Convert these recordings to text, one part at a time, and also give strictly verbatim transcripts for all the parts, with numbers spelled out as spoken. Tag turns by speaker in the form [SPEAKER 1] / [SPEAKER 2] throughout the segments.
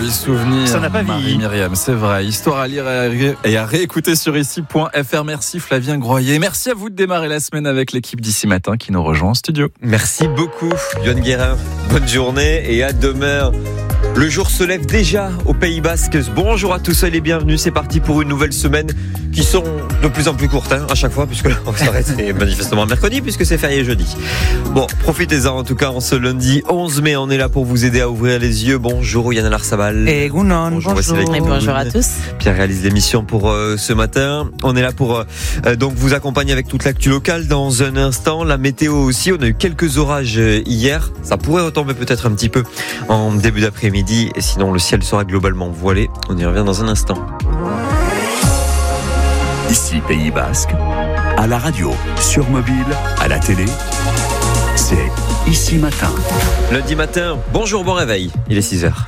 [SPEAKER 1] joli souvenir.
[SPEAKER 2] Ça n'a pas vieilli.
[SPEAKER 1] Marie-Myriam, c'est vrai. Histoire à lire et à réécouter sur ici point f r. Merci Flavien Groyer. Merci à vous de démarrer la semaine avec l'équipe d'Ici Matin qui nous rejoint en studio.
[SPEAKER 3] Merci beaucoup, Yoann Guérin. Bonne journée et à demain. Le jour se lève déjà au Pays Basque. Bonjour à tous et les bienvenus. C'est parti pour une nouvelle semaine qui sont de plus en plus courtes hein, à chaque fois, puisque là, on s'arrête c'est manifestement mercredi, puisque c'est férié jeudi. Bon, profitez-en en tout cas en ce lundi onze mai. On est là pour vous aider à ouvrir les yeux. Bonjour Yann Alarsabal.
[SPEAKER 2] Et Gounon, bonjour.
[SPEAKER 3] Bonjour,
[SPEAKER 4] Et bonjour à tous.
[SPEAKER 3] Pierre réalise l'émission pour euh, ce matin. On est là pour euh, donc vous accompagner avec toute l'actu locale dans un instant. La météo aussi. On a eu quelques orages hier. Ça pourrait retomber peut-être un petit peu en début d'après-midi. Et sinon, le ciel sera globalement voilé. On y revient dans un instant.
[SPEAKER 5] Ici Pays Basque, à la radio, sur mobile, à la télé, c'est Ici Matin.
[SPEAKER 3] Lundi matin, bonjour, bon réveil. Il est six heures.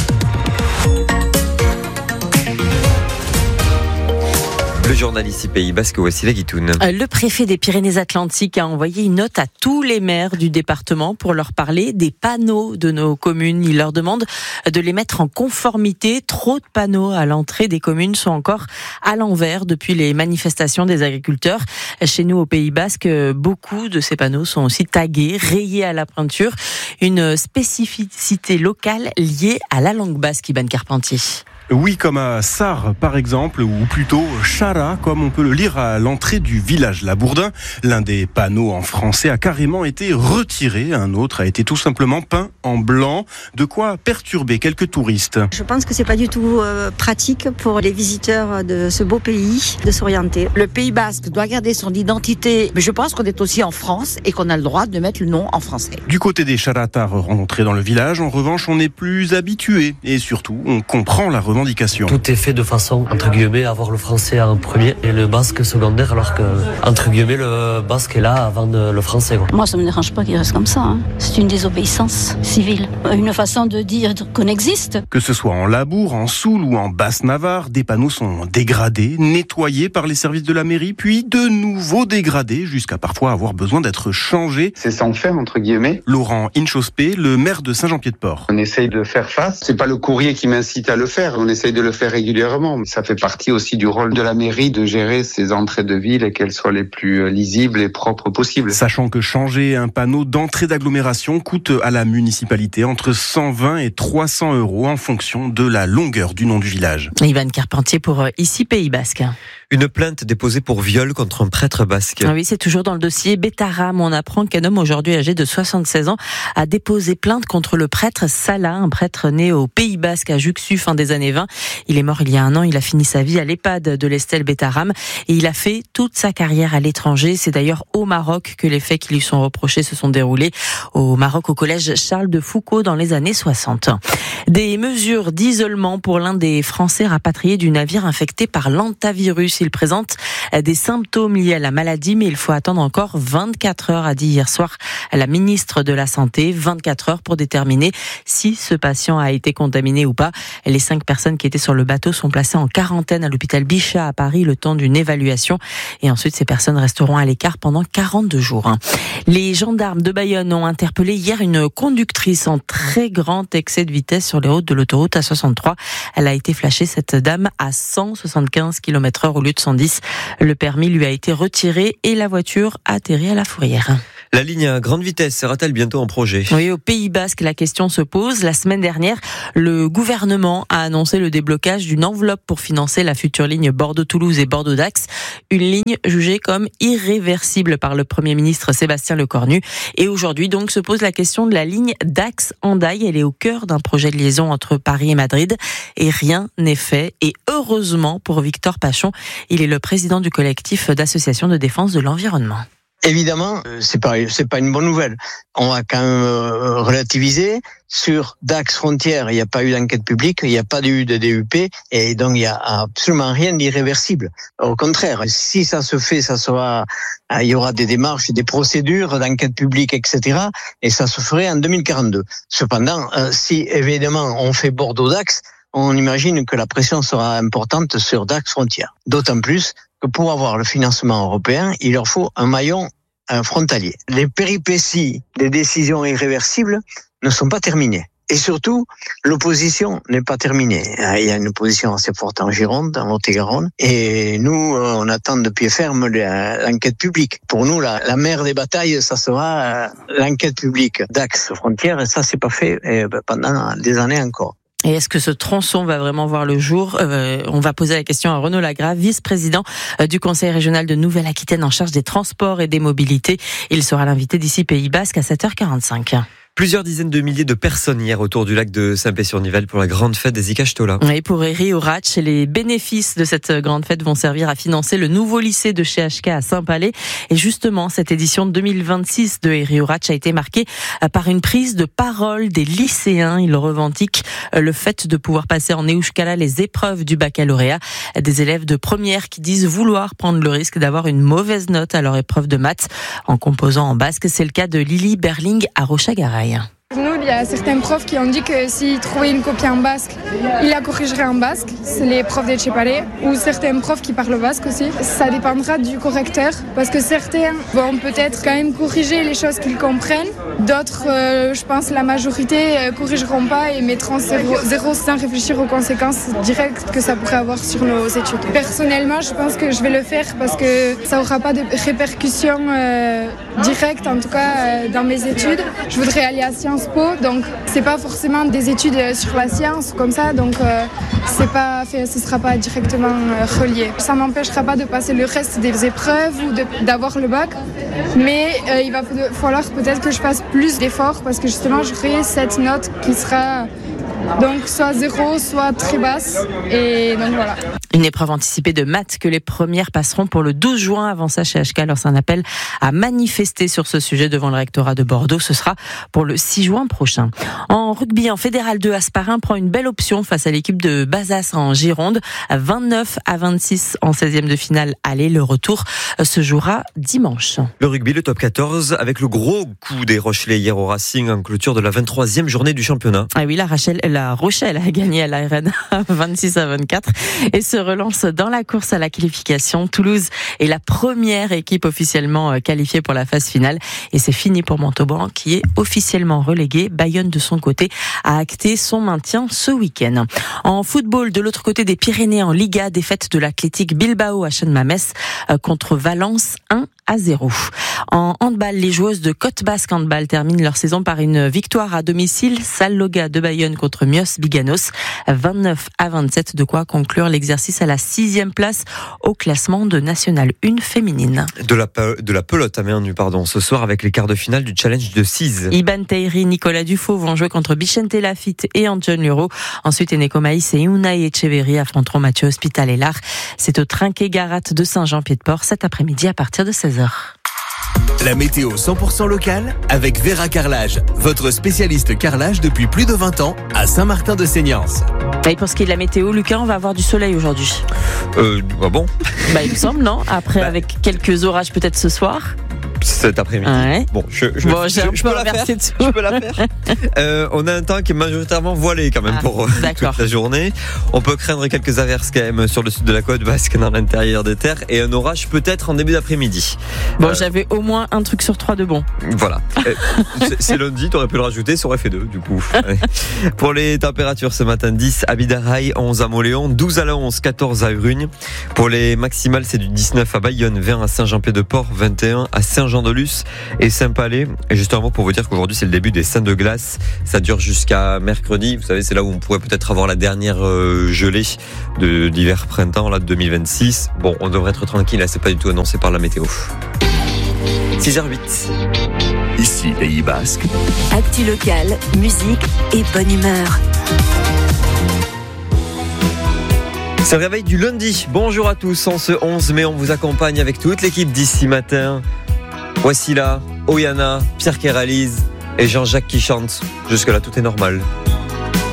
[SPEAKER 3] Le journal Ici Pays Basque, voici la Guitoune.
[SPEAKER 4] Le préfet des Pyrénées-Atlantiques a envoyé une note à tous les maires du département pour leur parler des panneaux de nos communes. Il leur demande de les mettre en conformité. Trop de panneaux à l'entrée des communes sont encore à l'envers depuis les manifestations des agriculteurs. Chez nous, au Pays Basque, beaucoup de ces panneaux sont aussi tagués, rayés à la peinture. Une spécificité locale liée à la langue basque, Iban Carpentier.
[SPEAKER 2] Oui, comme à Sarre, par exemple, ou plutôt Chara, comme on peut le lire à l'entrée du village Labourdin. L'un des panneaux en français a carrément été retiré, un autre a été tout simplement peint en blanc, de quoi perturber quelques touristes.
[SPEAKER 6] Je pense que c'est pas du tout euh, pratique pour les visiteurs de ce beau pays de s'orienter.
[SPEAKER 7] Le Pays Basque doit garder son identité, mais je pense qu'on est aussi en France et qu'on a le droit de mettre le nom en français.
[SPEAKER 2] Du côté des Charatards rencontrés dans le village, en revanche, on est plus habitué et surtout, on comprend la revendication.
[SPEAKER 8] Tout est fait de façon, entre guillemets, à avoir le français en premier et le basque secondaire, alors que, entre guillemets, le basque est là avant le français. Quoi.
[SPEAKER 6] Moi, ça me dérange pas qu'il reste comme ça. Hein. C'est une désobéissance civile. Une façon de dire qu'on existe.
[SPEAKER 2] Que ce soit en Labour, en Soule ou en Basse-Navarre, des panneaux sont dégradés, nettoyés par les services de la mairie, puis de nouveau dégradés, jusqu'à parfois avoir besoin d'être changés.
[SPEAKER 9] C'est sans faire, entre guillemets.
[SPEAKER 2] Laurent Inchospé, le maire de Saint-Jean-Pied-de-Port.
[SPEAKER 9] On essaye de faire face. C'est pas le courrier qui m'incite à le faire. On essaye de le faire régulièrement. Ça fait partie aussi du rôle de la mairie de gérer ces entrées de ville et qu'elles soient les plus lisibles et propres possibles.
[SPEAKER 2] Sachant que changer un panneau d'entrée d'agglomération coûte à la municipalité entre cent vingt et trois cents euros en fonction de la longueur du nom du village.
[SPEAKER 4] Ivan Carpentier pour Ici Pays Basque.
[SPEAKER 3] Une plainte déposée pour viol contre un prêtre basque.
[SPEAKER 4] Ah oui, c'est toujours dans le dossier Betaram. On apprend qu'un homme aujourd'hui âgé de soixante-seize ans a déposé plainte contre le prêtre Salah, un prêtre né au Pays Basque à Juxu fin des années vingt. Il est mort il y a un an. Il a fini sa vie à l'EHPAD de l'Estelle Betaram et il a fait toute sa carrière à l'étranger. C'est d'ailleurs au Maroc que les faits qui lui sont reprochés se sont déroulés. Au Maroc, au collège Charles de Foucault dans les années soixante. Des mesures d'isolement pour l'un des Français rapatriés du navire infecté par l'hantavirus. Il présente des symptômes liés à la maladie, mais il faut attendre encore vingt-quatre heures, a dit hier soir la ministre de la Santé. vingt-quatre heures pour déterminer si ce patient a été contaminé ou pas. Les cinq personnes qui étaient sur le bateau sont placées en quarantaine à l'hôpital Bichat à Paris, le temps d'une évaluation. Et ensuite, ces personnes resteront à l'écart pendant quarante-deux jours. Les gendarmes de Bayonne ont interpellé hier une conductrice en très grand excès de vitesse sur les routes de l'autoroute A soixante-trois. Elle a été flashée, cette dame, à cent soixante-quinze kilomètres heure au lieu de cent dix. Le permis lui a été retiré et la voiture a atterri à la fourrière.
[SPEAKER 3] La ligne à grande vitesse sera-t-elle bientôt en projet ?
[SPEAKER 4] Oui, au Pays Basque, la question se pose. La semaine dernière, le gouvernement a annoncé le déblocage d'une enveloppe pour financer la future ligne Bordeaux-Toulouse et Bordeaux-Dax. Une ligne jugée comme irréversible par le Premier ministre Sébastien Lecornu. Et aujourd'hui, donc, se pose la question de la ligne Dax-Hendaye. Elle est au cœur d'un projet de liaison entre Paris et Madrid. Et rien n'est fait. Et heureusement pour Victor Pachon, il est le président du collectif d'associations de défense de l'environnement.
[SPEAKER 10] Évidemment, c'est pas c'est pas une bonne nouvelle. On va quand même relativiser. Sur Dax Frontière, il n'y a pas eu d'enquête publique, il n'y a pas eu de D U P, et donc il n'y a absolument rien d'irréversible. Au contraire, si ça se fait, ça sera, il y aura des démarches, des procédures d'enquête publique, et cetera, et ça se ferait en deux mille quarante-deux. Cependant, si évidemment on fait Bordeaux-Dax, on imagine que la pression sera importante sur Dax Frontière. D'autant plus que pour avoir le financement européen, il leur faut un maillon frontalier. Les péripéties des décisions irréversibles ne sont pas terminées. Et surtout, l'opposition n'est pas terminée. Il y a une opposition assez forte en Gironde, en Lot-et-Garonne, et nous, on attend de pied ferme l'enquête publique. Pour nous, la, la mère des batailles, ça sera l'enquête publique d'Axe-Frontière, et ça, c'est pas fait pendant des années encore.
[SPEAKER 4] Et est-ce que ce tronçon va vraiment voir le jour ? euh, On va poser la question à Renaud Lagrave, vice-président du Conseil régional de Nouvelle-Aquitaine en charge des transports et des mobilités. Il sera l'invité d'ici Pays Basque à sept heures quarante-cinq.
[SPEAKER 3] Plusieurs dizaines de milliers de personnes hier autour du lac de Saint-Pé-sur-Nivelle pour la grande fête des Ikachtola.
[SPEAKER 4] Et pour Eri Horatsch, les bénéfices de cette grande fête vont servir à financer le nouveau lycée de chez H K à Saint-Palais. Et justement, cette édition deux mille vingt-six de Eri Horatsch a été marquée par une prise de parole des lycéens. Ils revendiquent le fait de pouvoir passer en Euskara les épreuves du baccalauréat. Des élèves de première qui disent vouloir prendre le risque d'avoir une mauvaise note à leur épreuve de maths en composant en basque. C'est le cas de Lily Berling à Rochagaray.
[SPEAKER 11] Nous, il y a certains profs qui ont dit que s'ils trouvaient une copie en basque, ils la corrigeraient en basque. C'est les profs d'Etxepare, ou certains profs qui parlent basque aussi. Ça dépendra du correcteur, parce que certains vont peut-être quand même corriger les choses qu'ils comprennent. D'autres, euh, je pense, la majorité euh, corrigeront pas et mettront zéro, zéro sans réfléchir aux conséquences directes que ça pourrait avoir sur nos études. Personnellement, je pense que je vais le faire parce que ça aura pas de répercussions euh, directes, en tout cas euh, dans mes études. Je voudrais aller à Sciences Po, donc c'est pas forcément des études sur la science ou comme ça, donc euh, c'est pas fait, ce sera pas directement euh, relié. Ça m'empêchera pas de passer le reste des épreuves ou de, d'avoir le bac, mais euh, il va falloir peut-être que je fasse plus d'efforts parce que justement j'aurai cette note qui sera donc soit zéro, soit très basse, et donc voilà.
[SPEAKER 4] Une épreuve anticipée de maths que les premières passeront pour le douze juin. Avant ça, chez H K, lance un appel à manifester sur ce sujet devant le rectorat de Bordeaux. Ce sera pour le six juin prochain. En rugby, en Fédéral deux, Asparin prend une belle option face à l'équipe de Bazas en Gironde. vingt-neuf à vingt-six en seizième de finale. Allez, le retour se jouera dimanche.
[SPEAKER 3] Le rugby, le top quatorze, avec le gros coup des Rochelais hier au Racing en clôture de la vingt-troisième journée du championnat.
[SPEAKER 4] Ah oui, la, Rachel, la Rochelle a gagné à l'A R N vingt-six à vingt-quatre et se relance dans la course à la qualification. Toulouse est la première équipe officiellement qualifiée pour la phase finale et c'est fini pour Montauban qui est officiellement relégué. Bayonne de son côté a acté son maintien ce week-end. En football, de l'autre côté des Pyrénées en Liga, défaite de l'Athletic Bilbao à Chenmamès contre Valence un à zéro. En handball, les joueuses de Côte Basque Handball terminent leur saison par une victoire à domicile. Salloga de Bayonne contre Mios Biganos, vingt-neuf à vingt-sept, de quoi conclure l'exercice à la sixième place au classement de National un féminine.
[SPEAKER 3] De la, de la pelote à main nue, pardon, ce soir avec les quarts de finale du challenge de six.
[SPEAKER 4] Iban Teyri, Nicolas Dufaux vont jouer contre Bichente Lafitte et Anton Luro. Ensuite, Eneko Maïs et Unai Echeverry affronteront Mathieu Hospital et Lard. C'est au Trinquet Garat de Saint-Jean-Pied-de-Port cet après-midi à partir de seize heures.
[SPEAKER 12] La météo cent pour cent locale avec Vera Carrelage, votre spécialiste carrelage depuis plus de vingt ans à Saint-Martin-de-Seignance.
[SPEAKER 4] Et pour ce qui est de la météo, Lucas, on va avoir du soleil aujourd'hui.
[SPEAKER 3] Euh, bah bon.
[SPEAKER 4] Bah il me semble, non ? Après, bah, avec quelques orages peut-être ce soir.
[SPEAKER 3] Cet après-midi.
[SPEAKER 4] Ouais.
[SPEAKER 3] Bon, je, je,
[SPEAKER 4] bon,
[SPEAKER 3] je, je, je peux la faire. Je peux la faire. euh, on a un temps qui est majoritairement voilé quand même ah, pour d'accord. toute la journée. On peut craindre quelques averses quand même sur le sud de la côte basque dans l'intérieur des terres et un orage peut-être en début d'après-midi.
[SPEAKER 4] Bon, euh, j'avais au moins un truc sur trois de bon.
[SPEAKER 3] Voilà. c'est, c'est lundi, t'aurais pu le rajouter, ça aurait fait deux du coup. Pour les températures ce matin, dix à Bidaraï, onze à Moléon, douze à la onze, quatorze à Urugne. Pour les maximales, c'est du dix-neuf à Bayonne, vingt à Saint-Jean-Pied-de-Port, vingt et un à Saint-Jean-de-Luz et Saint-Palais. Et juste un mot pour vous dire qu'aujourd'hui c'est le début des Saints de glace. Ça dure jusqu'à mercredi. Vous savez, c'est là où on pourrait peut-être avoir la dernière euh, gelée de l'hiver-printemps là de deux mille vingt-six. Bon, on devrait être tranquille. Là, c'est pas du tout annoncé par la météo. six heures huit.
[SPEAKER 5] Ici, Pays Basque.
[SPEAKER 13] Actu local, musique et bonne humeur.
[SPEAKER 3] C'est le réveil du lundi. Bonjour à tous. En ce onze mai, on vous accompagne avec toute l'équipe d'ici matin. Voici là, Oyana, Pierre qui réalise et Jean-Jacques qui chante. Jusque-là, tout est normal.